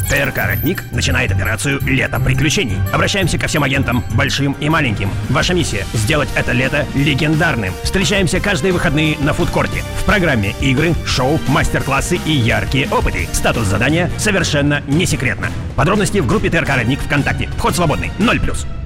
ТРК «Родник» начинает операцию «Лето приключений». Обращаемся ко всем агентам, большим и маленьким. Ваша миссия – сделать это лето легендарным. Встречаемся каждые выходные на фудкорте. В программе игры, шоу, мастер-классы и яркие опыты. Статус задания совершенно не секретно. Подробности в группе ТРК «Родник» ВКонтакте. Вход свободный. 0+.